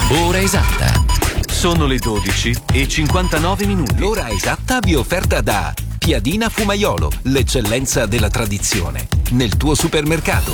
Ora esatta. Sono le 12:59. L'ora esatta vi è offerta da Piadina Fumaiolo, l'eccellenza della tradizione, nel tuo supermercato.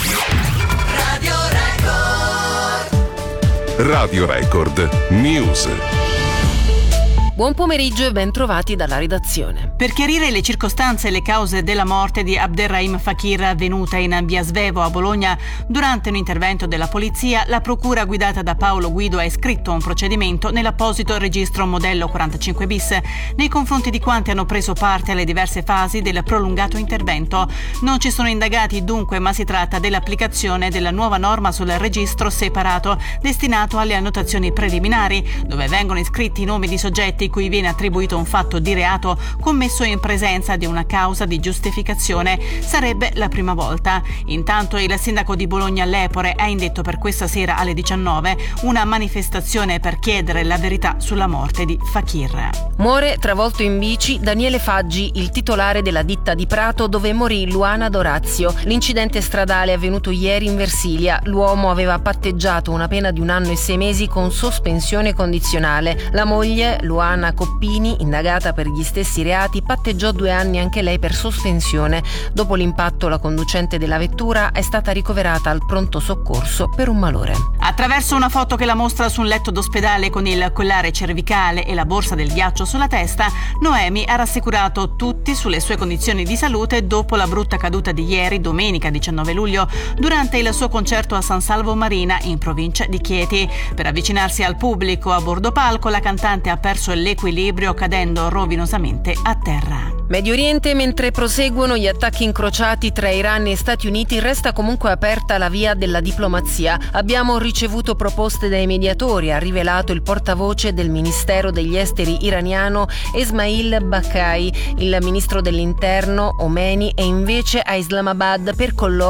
Radio Record News. Buon pomeriggio e ben trovati dalla redazione. Per chiarire le circostanze e le cause della morte di Abderrahim Fakir avvenuta in via Svevo a Bologna durante un intervento della polizia, la procura guidata da Paolo Guido ha iscritto un procedimento nell'apposito registro modello 45 bis nei confronti di quanti hanno preso parte alle diverse fasi del prolungato intervento. Non ci sono indagati dunque, ma si tratta dell'applicazione della nuova norma sul registro separato destinato alle annotazioni preliminari, dove vengono iscritti i nomi di soggetti cui viene attribuito un fatto di reato commesso in presenza di una causa di giustificazione. Sarebbe la prima volta. Intanto il sindaco di Bologna Lepore ha indetto per questa sera alle 19 una manifestazione per chiedere la verità sulla morte di Fakir. Muore travolto in bici Daniele Faggi, il titolare della ditta di Prato dove morì Luana Dorazio. L'incidente stradale è avvenuto ieri in Versilia. L'uomo aveva patteggiato una pena di 1 anno e 6 mesi con sospensione condizionale. La moglie, Luana Coppini, indagata per gli stessi reati, patteggiò 2 anni anche lei per sospensione. Dopo l'impatto, la conducente della vettura è stata ricoverata al pronto soccorso per un malore. Attraverso una foto che la mostra su un letto d'ospedale con il collare cervicale e la borsa del ghiaccio sulla testa, Noemi ha rassicurato tutti sulle sue condizioni di salute dopo la brutta caduta di ieri, domenica 19 luglio, durante il suo concerto a San Salvo Marina in provincia di Chieti. Per avvicinarsi al pubblico a bordo palco, la cantante ha perso l'equilibrio cadendo rovinosamente a terra. Medio Oriente, mentre proseguono gli attacchi incrociati tra Iran e Stati Uniti, resta comunque aperta la via della diplomazia. Abbiamo ricevuto proposte dai mediatori, ha rivelato il portavoce del Ministero degli Esteri iraniano Esmail Bakai. Il ministro dell'Interno Omeni è invece a Islamabad per colloqui